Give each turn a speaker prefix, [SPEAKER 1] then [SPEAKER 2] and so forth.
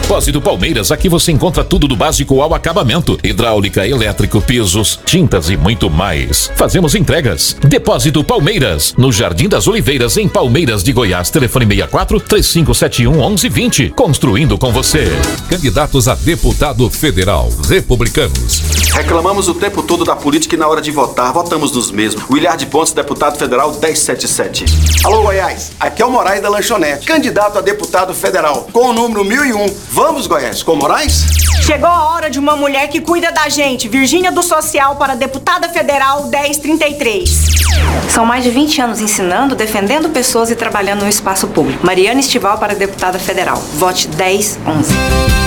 [SPEAKER 1] Depósito Palmeiras, aqui você encontra tudo do básico ao acabamento: hidráulica, elétrico, pisos, tintas e muito mais. Fazemos entregas. Depósito Palmeiras, no Jardim das Oliveiras, em Palmeiras de Goiás. Telefone 64-3571-1120. Construindo com você.
[SPEAKER 2] Candidatos a deputado federal, republicanos.
[SPEAKER 3] Reclamamos o tempo todo da política e na hora de votar, votamos nos mesmos. Williard de Pontes, deputado federal 1077.
[SPEAKER 4] Alô, Goiás, aqui é o Moraes da Lanchonete, candidato a deputado federal, com o número 1001. Vamos, Goiás, com o Moraes?
[SPEAKER 5] Chegou a hora de uma mulher que cuida da gente. Virgínia do Social para deputada federal 1033.
[SPEAKER 6] São mais de 20 anos ensinando, defendendo pessoas e trabalhando no espaço público. Mariana Estival para deputada federal. Vote 1011.